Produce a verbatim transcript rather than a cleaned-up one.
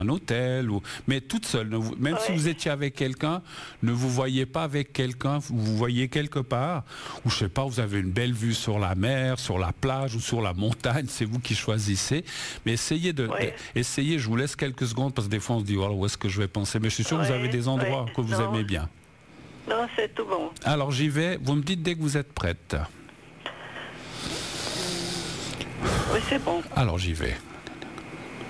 un hôtel, ou... mais toute seule. Ne vous... Même Ouais. si vous étiez avec quelqu'un, ne vous voyez pas avec quelqu'un, vous vous voyez quelque part, ou je sais pas, vous avez une belle vue sur la mer, sur la plage ou sur la montagne, c'est vous qui choisissez. Mais essayez de, Ouais. de- essayez, je vous laisse quelques secondes parce que des fois on se dit, oh, où est-ce que je vais penser? Mais je suis sûr que vous Ouais, avez des endroits ouais. que vous Non. aimez bien. Non, c'est tout bon. Alors j'y vais, vous me dites dès que vous êtes prête. Oui, c'est bon. Alors j'y vais.